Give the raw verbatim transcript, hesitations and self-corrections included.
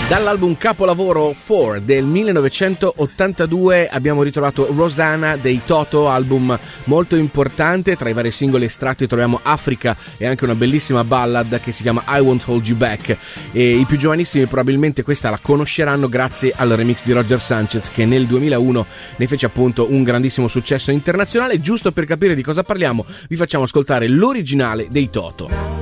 Dall'album capolavoro Four del millenovecentottantadue abbiamo ritrovato Rosanna dei Toto, album molto importante. Tra i vari singoli estratti troviamo Africa e anche una bellissima ballad che si chiama I Won't Hold You Back, e i più giovanissimi probabilmente questa la conosceranno grazie al remix di Roger Sanchez, che nel duemilauno ne fece appunto un grandissimo successo internazionale. Giusto per capire di cosa parliamo vi facciamo ascoltare l'originale dei Toto.